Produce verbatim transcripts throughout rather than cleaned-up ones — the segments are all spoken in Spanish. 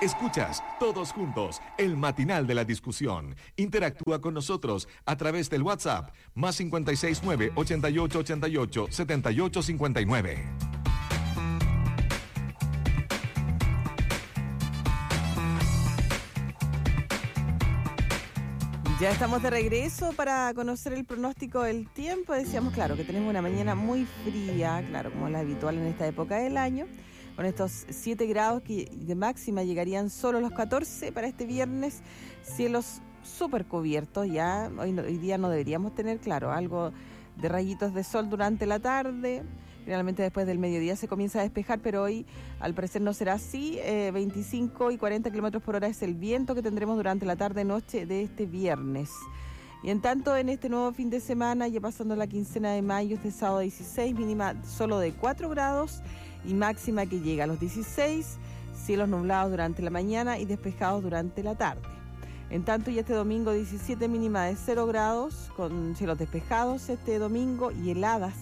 Escuchas Todos Juntos, el matinal de la discusión. Interactúa con nosotros a través del WhatsApp, más cinco seis nueve, ocho ocho ocho ocho, siete ocho cinco nueve. Ya estamos de regreso para conocer el pronóstico del tiempo. Decíamos, claro, que tenemos una mañana muy fría, claro, como la habitual en esta época del año, con estos siete grados que de máxima llegarían solo los catorce para este viernes, cielos súper cubiertos. Ya hoy, hoy día no deberíamos tener, claro, algo de rayitos de sol durante la tarde. Realmente después del mediodía se comienza a despejar, pero hoy al parecer no será así. Eh, veinticinco y cuarenta kilómetros por hora es el viento que tendremos durante la tarde-noche de este viernes. Y en tanto, en este nuevo fin de semana, ya pasando la quincena de mayo, este sábado dieciséis, mínima solo de cuatro grados y máxima que llega a los dieciséis, cielos nublados durante la mañana y despejados durante la tarde. En tanto, ya este domingo diecisiete, mínima de cero grados, con cielos despejados este domingo y heladas.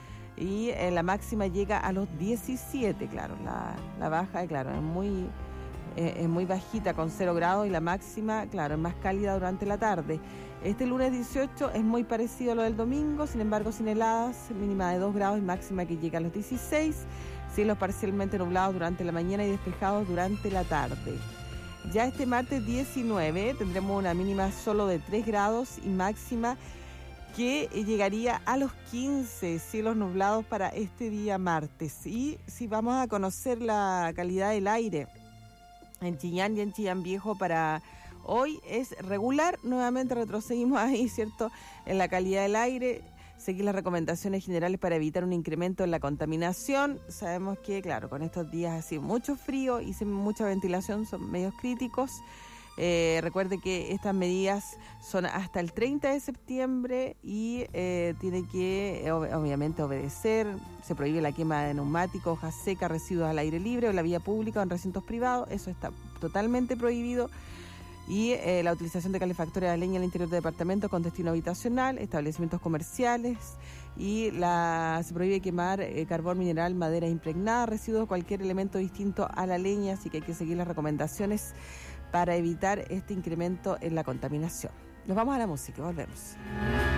Y eh, la máxima llega a los diecisiete, claro, la, la baja, claro, es muy, eh, es muy bajita con cero grados y la máxima, claro, es más cálida durante la tarde. Este lunes dieciocho es muy parecido a lo del domingo, sin embargo sin heladas, mínima de dos grados y máxima que llega a los dieciséis, cielos parcialmente nublados durante la mañana y despejados durante la tarde. Ya este martes diecinueve tendremos una mínima solo de tres grados y máxima que llegaría a los quince, cielos nublados para este día martes. Y si vamos a conocer la calidad del aire en Chillán y en Chillán Viejo para hoy, es regular. Nuevamente retrocedimos ahí, ¿cierto?, en la calidad del aire. Seguir las recomendaciones generales para evitar un incremento en la contaminación. Sabemos que, claro, con estos días así mucho frío y sin mucha ventilación son medios críticos. Eh, recuerde que estas medidas son hasta el treinta de septiembre y eh, tiene que eh, obviamente obedecer. Se prohíbe la quema de neumáticos, hojas secas, residuos al aire libre o en la vía pública o en recintos privados. Eso está totalmente prohibido. Y eh, la utilización de calefactores a leña en el interior de departamentos con destino habitacional, establecimientos comerciales, y la se prohíbe quemar eh, carbón mineral, madera impregnada, residuos, cualquier elemento distinto a la leña, así que hay que seguir las recomendaciones para evitar este incremento en la contaminación. Nos vamos a la música, volvemos.